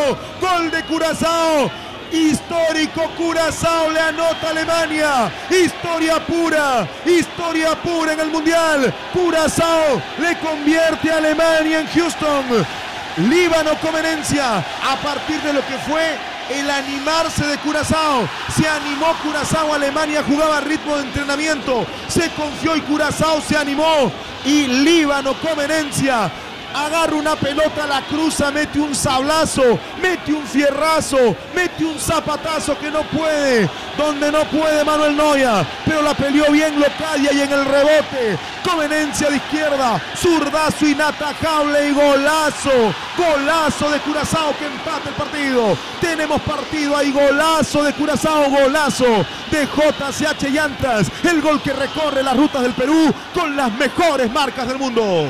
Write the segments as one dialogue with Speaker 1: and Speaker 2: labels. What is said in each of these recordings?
Speaker 1: Curazao. Gol de Curazao. Histórico, Curazao le anota a Alemania. Historia pura en el Mundial. Curazao le convierte a Alemania en Houston. Líbano Comenencia, a partir de lo que fue el animarse de Curazao. Se animó Curazao, Alemania jugaba a ritmo de entrenamiento. Se confió y Curazao se animó. Y Líbano Comenencia agarra una pelota, la cruza, mete un sablazo, mete un fierrazo, mete un zapatazo que no puede, donde no puede Manuel Neuer, pero la peleó bien Locadia y en el rebote, Comenencia de izquierda, zurdazo inatajable y golazo de Curazao que empata el partido. Tenemos partido ahí, golazo de Curazao, golazo de JCH Llantas, el gol que recorre las rutas del Perú con las mejores marcas del mundo.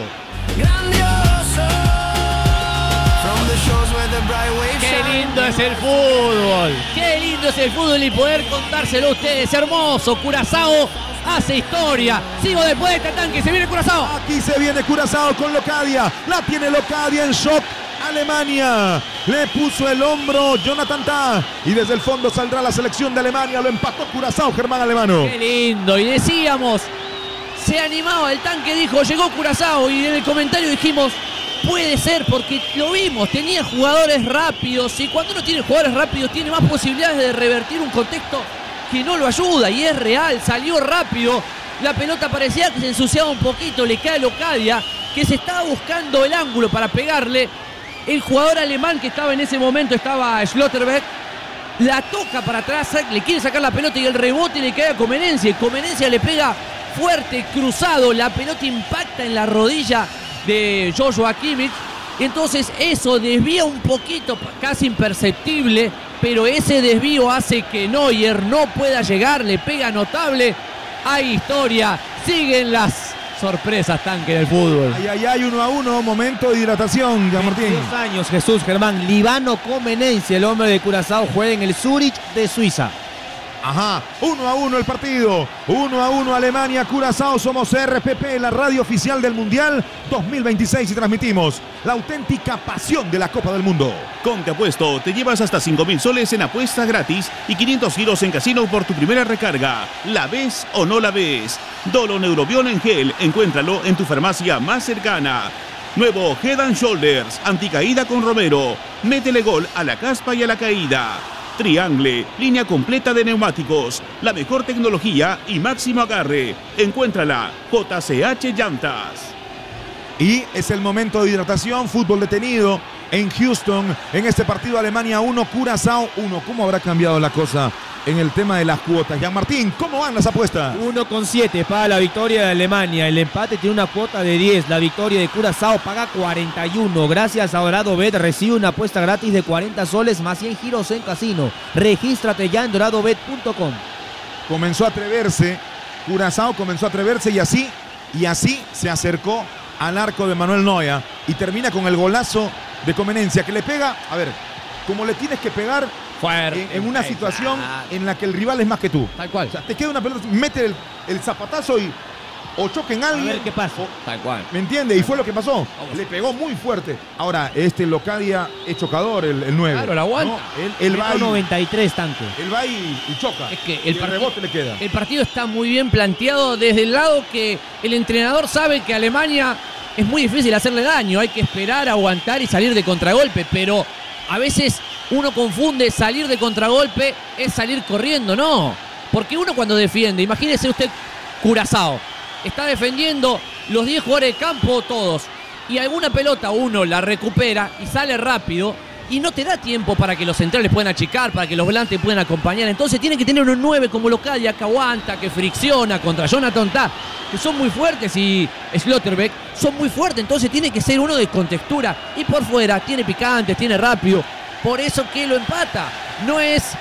Speaker 2: Qué lindo es el fútbol. Qué lindo es el fútbol y poder contárselo a ustedes. Hermoso. Curazao hace historia. Sigo después de este tanque. Se viene Curazao.
Speaker 1: Aquí se viene Curazao con Locadia. La tiene Locadia en shock. Alemania le puso el hombro Jonathan Tah y desde el fondo saldrá la selección de Alemania. Lo empató Curazao, Germán Alemano.
Speaker 2: Qué lindo. Y decíamos, se animaba el tanque, dijo, llegó Curazao, y en el comentario dijimos, puede ser, porque lo vimos, tenía jugadores rápidos, y cuando uno tiene jugadores rápidos tiene más posibilidades de revertir un contexto que no lo ayuda, y es real, salió rápido, la pelota parecía que se ensuciaba un poquito, le cae a Locadia, que se estaba buscando el ángulo para pegarle, el jugador alemán que estaba en ese momento, estaba Schlotterbeck, la toca para atrás, le quiere sacar la pelota y el rebote le cae a Comenencia, y Comenencia le pega fuerte, cruzado, la pelota impacta en la rodilla de Joshua Kimmich, y entonces eso desvía un poquito, casi imperceptible, pero ese desvío hace que Neuer no pueda llegar, le pega notable. Hay historia, siguen las sorpresas, tanque del fútbol.
Speaker 1: Hay 1-1, momento de hidratación, ya Martín.
Speaker 3: 22 años, Jesús Germán. Líbano Comenencia, el hombre de Curazao, juega en el Zurich de Suiza.
Speaker 1: Ajá, 1-1 el partido, 1-1 Alemania, Curazao, somos RPP, la radio oficial del Mundial 2026 y transmitimos la auténtica pasión de la Copa del Mundo.
Speaker 4: Con Te Apuesto te llevas hasta 5.000 soles en apuesta gratis y 500 giros en casino por tu primera recarga. ¿La ves o no la ves? Dolon Neurobion en gel, encuéntralo en tu farmacia más cercana. Nuevo Head and Shoulders, anticaída con Romero. Métele gol a la caspa y a la caída. Triangle, línea completa de neumáticos, la mejor tecnología y máximo agarre. Encuéntrala, JCH Llantas.
Speaker 1: Y es el momento de hidratación, fútbol detenido en Houston, en este partido Alemania 1, Curazao 1. ¿Cómo habrá cambiado la cosa en el tema de las cuotas? Jean Martín, ¿cómo van las apuestas?
Speaker 3: 1,7 paga la victoria de Alemania, el empate tiene una cuota de 10, la victoria de Curazao paga 41. Gracias a DoradoBet recibe una apuesta gratis de 40 soles más 100 giros en casino. Regístrate ya en doradobet.com.
Speaker 1: Comenzó a atreverse, Curazao comenzó a atreverse y así se acercó al arco de Manuel Neuer y termina con el golazo de Comenencia que le pega, a ver, como le tienes que pegar en una situación en la que el rival es más que tú.
Speaker 2: Tal cual.
Speaker 1: O sea, te queda una pelota, mete el zapatazo y o choque en alguien.
Speaker 2: A ver qué pasa.
Speaker 3: Tal cual.
Speaker 1: ¿Me entiende? Y fue lo que pasó. Le pegó muy fuerte. Ahora, Locadia es chocador, el 9.
Speaker 2: Claro, la aguanta.
Speaker 1: ¿No? Él va
Speaker 3: 93 tanque.
Speaker 1: Él va y choca.
Speaker 2: Es que
Speaker 1: el rebote le queda.
Speaker 2: El partido está muy bien planteado desde el lado que el entrenador sabe que Alemania es muy difícil hacerle daño. Hay que esperar, aguantar y salir de contragolpe. Pero a veces uno confunde salir de contragolpe es salir corriendo. No. Porque uno cuando defiende, imagínese usted Curazao. Está defendiendo los 10 jugadores de campo, todos. Y alguna pelota uno la recupera y sale rápido y no te da tiempo para que los centrales puedan achicar, para que los volantes puedan acompañar. Entonces tiene que tener un 9 como Locadia que aguanta, que fricciona contra Jonathan Tah, que son muy fuertes, y Schlotterbeck son muy fuertes. Entonces tiene que ser uno de contextura. Y por fuera tiene picantes, tiene rápido. Por eso que lo empata. No es